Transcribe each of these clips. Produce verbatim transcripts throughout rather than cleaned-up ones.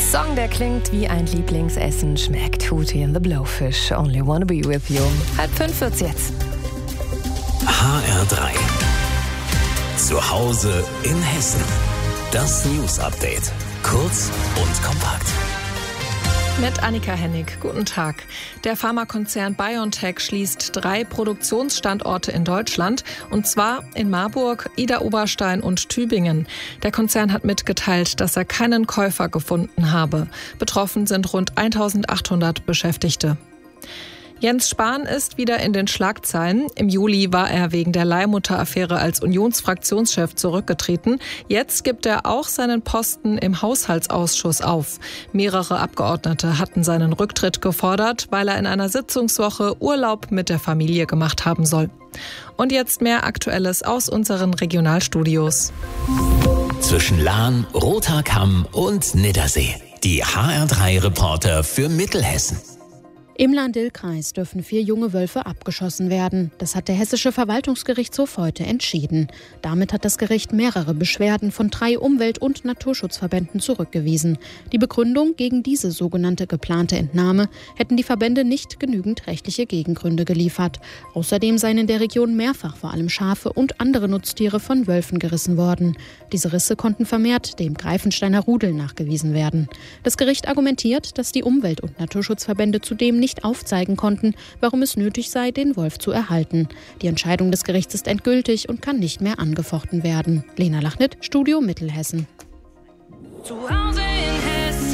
Song, der klingt wie ein Lieblingsessen, schmeckt Hootie and the Blowfish. Only wanna be with you. Halb fünf wird's jetzt. H R drei. Zu Hause in Hessen. Das News-Update. Kurz und kompakt. Mit Annika Hennig. Guten Tag. Der Pharmakonzern BioNTech schließt drei Produktionsstandorte in Deutschland, und zwar in Marburg, Idar-Oberstein und Tübingen. Der Konzern hat mitgeteilt, dass er keinen Käufer gefunden habe. Betroffen sind rund eintausendachthundert Beschäftigte. Jens Spahn ist wieder in den Schlagzeilen. Im Juli war er wegen der Leihmutter-Affäre als Unionsfraktionschef zurückgetreten. Jetzt gibt er auch seinen Posten im Haushaltsausschuss auf. Mehrere Abgeordnete hatten seinen Rücktritt gefordert, weil er in einer Sitzungswoche Urlaub mit der Familie gemacht haben soll. Und jetzt mehr Aktuelles aus unseren Regionalstudios. Zwischen Lahn, Roter Kamm und Niddersee. Die H R drei Reporter für Mittelhessen. Im Lahn-Dill-Kreis dürfen vier junge Wölfe abgeschossen werden. Das hat der Hessische Verwaltungsgerichtshof heute entschieden. Damit hat das Gericht mehrere Beschwerden von drei Umwelt- und Naturschutzverbänden zurückgewiesen. Die Begründung gegen diese sogenannte geplante Entnahme hätten die Verbände nicht genügend rechtliche Gegengründe geliefert. Außerdem seien in der Region mehrfach vor allem Schafe und andere Nutztiere von Wölfen gerissen worden. Diese Risse konnten vermehrt dem Greifensteiner Rudel nachgewiesen werden. Das Gericht argumentiert, dass die Umwelt- und Naturschutzverbände zudem nicht aufzeigen konnten, warum es nötig sei, den Wolf zu erhalten. Die Entscheidung des Gerichts ist endgültig und kann nicht mehr angefochten werden. Lena Lachnit, Studio Mittelhessen. Zu Hause in Hessen.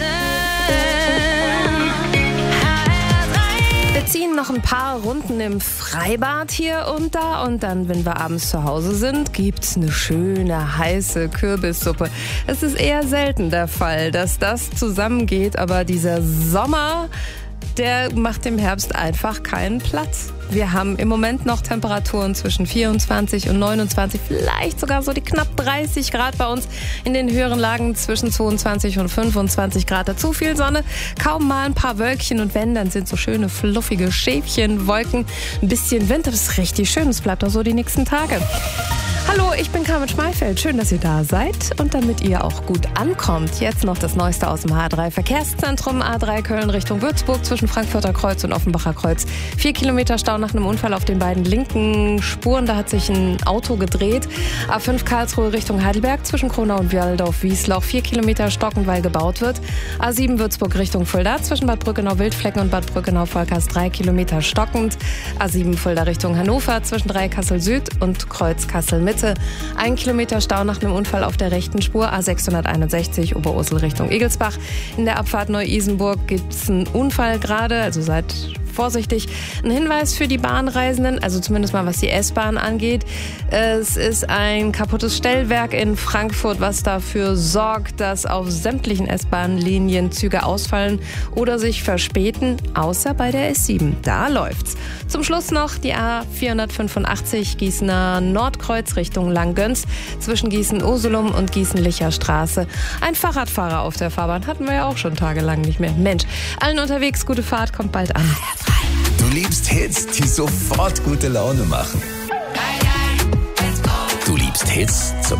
Wir ziehen noch ein paar Runden im Freibad hier und da, und dann, wenn wir abends zu Hause sind, gibt's eine schöne, heiße Kürbissuppe. Es ist eher selten der Fall, dass das zusammengeht, aber dieser Sommer, der macht im Herbst einfach keinen Platz. Wir haben im Moment noch Temperaturen zwischen vierundzwanzig und neunundzwanzig, vielleicht sogar so die knapp dreißig Grad bei uns. In den höheren Lagen zwischen zweiundzwanzig und fünfundzwanzig Grad. Dazu viel Sonne, kaum mal ein paar Wölkchen, und wenn, dann sind so schöne fluffige Schäfchen, Wolken, ein bisschen Wind. Das ist richtig schön, es bleibt auch so die nächsten Tage. Hallo, ich bin Carmen Schmeifeld. Schön, dass ihr da seid, und damit ihr auch gut ankommt, jetzt noch das Neueste aus dem H drei Verkehrszentrum. A drei Köln Richtung Würzburg zwischen Frankfurter Kreuz und Offenbacher Kreuz. Vier Kilometer Stau nach einem Unfall auf den beiden linken Spuren. Da hat sich ein Auto gedreht. A fünf Karlsruhe Richtung Heidelberg zwischen Kronau und Waldorf-Wiesloch. Vier Kilometer stocken, weil gebaut wird. A sieben Würzburg Richtung Fulda zwischen Bad Brückenau-Wildflecken und Bad Brückenau-Volkers. Drei Kilometer stockend. A sieben Fulda Richtung Hannover zwischen Dreieckhassel Süd und Kreuz Kassel Mitte. Ein Kilometer Stau nach einem Unfall auf der rechten Spur. A sechshunderteinundsechzig Oberursel Richtung Egelsbach. In der Abfahrt Neu-Isenburg gibt es einen Unfall gerade, also seid vorsichtig. Ein Hinweis für die Bahnreisenden, also zumindest mal was die S-Bahn angeht. Es ist ein kaputtes Stellwerk in Frankfurt, was dafür sorgt, dass auf sämtlichen S-Bahn-Linien Züge ausfallen oder sich verspäten, außer bei der S sieben. Da läuft's. Zum Schluss noch die A vierhundertfünfundachtzig Gießener Nordkreuz Richtung Langgöns zwischen Gießen-Usulum und Gießen-Licher Straße. Ein Fahrradfahrer auf der Fahrbahn hatten wir ja auch schon tagelang nicht mehr. Mensch, allen unterwegs, gute Fahrt, kommt bald an. Du liebst Hits, die sofort gute Laune machen. Du liebst Hits zum